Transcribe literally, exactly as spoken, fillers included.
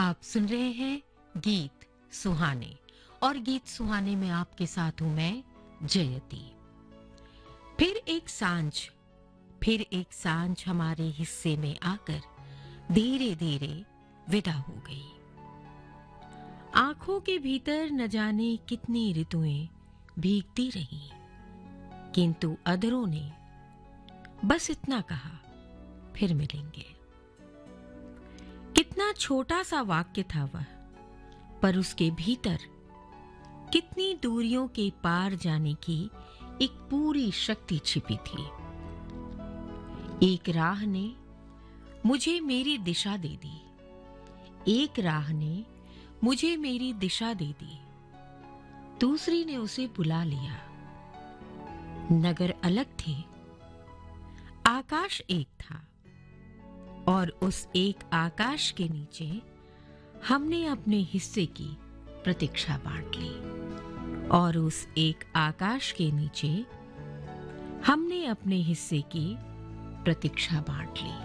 आप सुन रहे हैं गीत सुहाने और गीत सुहाने में आपके साथ हूं मैं जयती। फिर एक सांझ फिर एक सांझ हमारे हिस्से में आकर धीरे धीरे विदा हो गई। आंखों के भीतर न जाने कितनी ऋतुएं भीगती रहीं, किंतु अधरों ने बस इतना कहा, फिर मिलेंगे। कितना छोटा सा वाक्य था वह, पर उसके भीतर कितनी दूरियों के पार जाने की एक पूरी शक्ति छिपी थी। एक राह ने मुझे मेरी दिशा दे दी, एक राह ने मुझे मेरी दिशा दे दी, दूसरी ने उसे बुला लिया। नगर अलग थे, आकाश एक था, और उस एक आकाश के नीचे हमने अपने हिस्से की प्रतीक्षा बांट ली, और उस एक आकाश के नीचे हमने अपने हिस्से की प्रतीक्षा बांट ली।